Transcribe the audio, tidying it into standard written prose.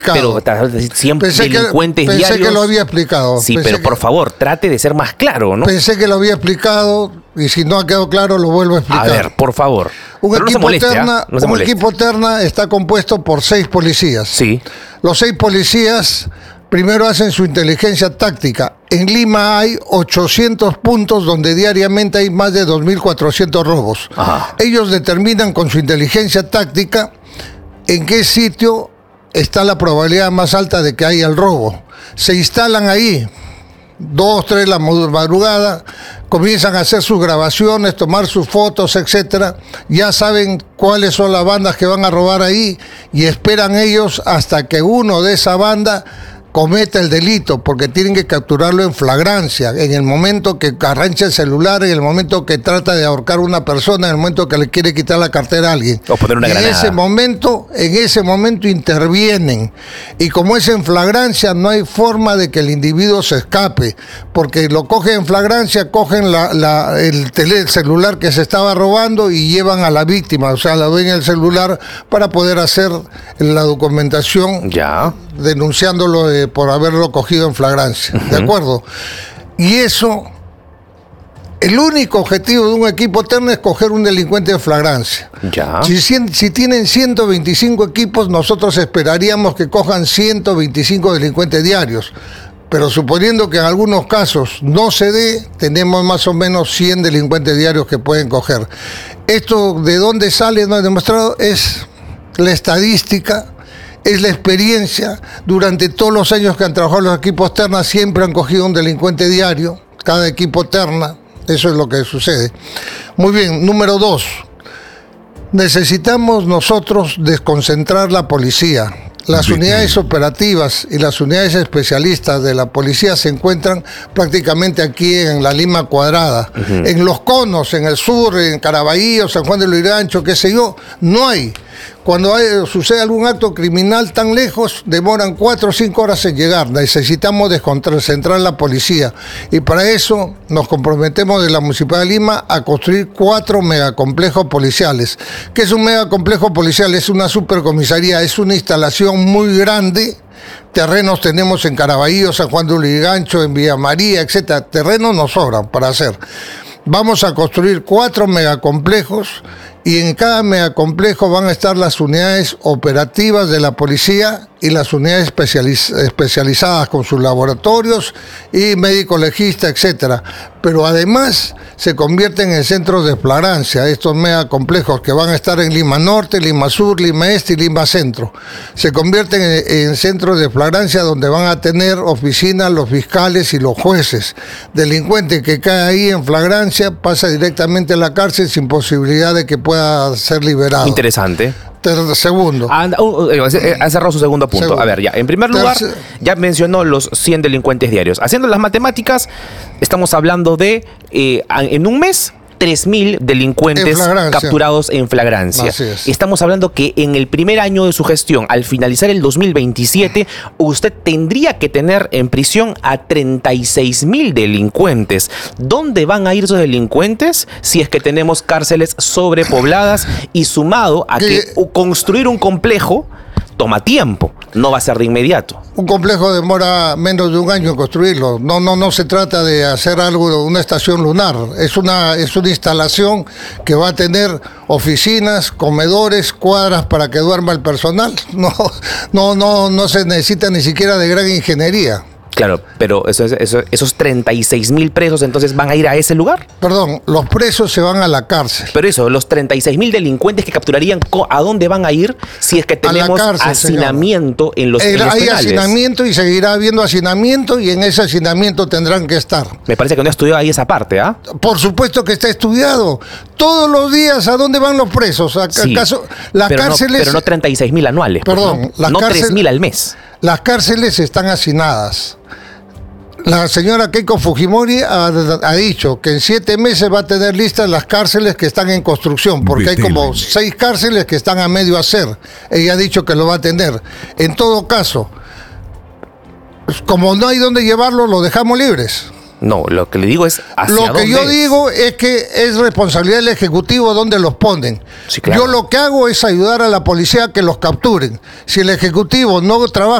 Pero siempre delincuentes diarios. Pensé que lo había explicado. Sí, pero por favor, trate de ser más claro, ¿no? Pensé que lo había explicado y si no ha quedado claro lo vuelvo a explicar. A ver, por favor. Un equipo terna está compuesto por 6 policías. Sí. Los 6 policías primero hacen su inteligencia táctica. En Lima hay 800 puntos donde diariamente hay más de 2.400 robos. Ajá. Ellos determinan con su inteligencia táctica en qué sitio está la probabilidad más alta de que haya el robo. Se instalan ahí, 2, 3 de la madrugada, comienzan a hacer sus grabaciones, tomar sus fotos, etcétera. Ya saben cuáles son las bandas que van a robar ahí y esperan ellos hasta que uno de esa banda cometa el delito, porque tienen que capturarlo en flagrancia, en el momento que arrancha el celular, en el momento que trata de ahorcar a una persona, en el momento que le quiere quitar la cartera a alguien. O poner una granada. En ese momento intervienen, y como es en flagrancia, no hay forma de que el individuo se escape, porque lo cogen en flagrancia, cogen el celular que se estaba robando y llevan a la víctima, o sea, la ven el celular para poder hacer la documentación. Ya. Denunciándolo por haberlo cogido en flagrancia, ¿de acuerdo? Y eso, el único objetivo de un equipo terna es coger un delincuente en flagrancia. Ya. Si tienen 125 equipos, nosotros esperaríamos que cojan 125 delincuentes diarios. Pero suponiendo que en algunos casos no se dé, tenemos más o menos 100 delincuentes diarios que pueden coger. Esto, ¿de dónde sale? No he demostrado, es la estadística. Es la experiencia. Durante todos los años que han trabajado los equipos terna, siempre han cogido un delincuente diario, cada equipo terna. Eso es lo que sucede. Muy bien, número 2. Necesitamos nosotros desconcentrar la policía. Las unidades operativas y las unidades especialistas de la policía se encuentran prácticamente aquí en la Lima Cuadrada. En Los Conos, en el sur, en Caraballo, San Juan de Lurigancho, qué sé yo, no hay. Cuando sucede algún acto criminal tan lejos, demoran 4 o 5 horas en llegar. Necesitamos desconcentrar la policía. Y para eso nos comprometemos de la Municipalidad de Lima a construir 4 megacomplejos policiales. ¿Qué es un megacomplejo policial? Es una supercomisaría, es una instalación muy grande. Terrenos tenemos en Caraballo, San Juan de Lurigancho, en Villa María, etcétera. Terrenos nos sobran para hacer. Vamos a construir 4 megacomplejos y en cada megacomplejo van a estar las unidades operativas de la policía y las unidades especializadas con sus laboratorios y médico legista, etcétera. Pero además se convierten en centros de flagrancia, estos megacomplejos que van a estar en Lima Norte, Lima Sur, Lima Este y Lima Centro. Se convierten en centros de flagrancia donde van a tener oficinas los fiscales y los jueces. Delincuente que cae ahí en flagrancia pasa directamente a la cárcel sin posibilidad de que pueda ser liberado. Interesante. Segundo. Ha cerrado su segundo punto. Segundo. A ver, ya. En primer lugar, ya mencionó los 100 delincuentes diarios. Haciendo las matemáticas, estamos hablando de, en un mes, 3.000 delincuentes capturados en flagrancia. Estamos hablando que en el primer año de su gestión, al finalizar el 2027, usted tendría que tener en prisión a 36.000 delincuentes. ¿Dónde van a ir esos delincuentes si es que tenemos cárceles sobrepobladas y sumado a que construir un complejo toma tiempo? No va a ser de inmediato. Un complejo demora menos de un año en construirlo. No se trata de hacer algo, una estación lunar. Es una instalación que va a tener oficinas, comedores, cuadras para que duerma el personal. No se necesita ni siquiera de gran ingeniería. Claro, pero esos 36.000 presos entonces van a ir a ese lugar. Perdón, los presos se van a la cárcel. Pero eso, los 36.000 delincuentes que capturarían, ¿a dónde van a ir si es que tenemos hacinamiento en los penales? Hay hacinamiento y seguirá habiendo hacinamiento y en ese hacinamiento tendrán que estar. Me parece que no he estudiado ahí esa parte, ¿ah? Por supuesto que está estudiado. Todos los días, ¿a dónde van los presos? ¿Acaso las cárceles? Pero no 36.000 anuales. Perdón, no 3.000 al mes. Las cárceles están hacinadas. La señora Keiko Fujimori ha dicho que en 7 meses va a tener listas las cárceles que están en construcción, porque hay como 6 cárceles que están a medio hacer. Ella ha dicho que lo va a tener. En todo caso, como no hay dónde llevarlo, lo dejamos libres. No, lo que le digo es hacia Lo que yo digo es que es responsabilidad del Ejecutivo dónde los ponen. Sí, claro. Yo lo que hago es ayudar a la policía a que los capturen. Si el Ejecutivo no trabaja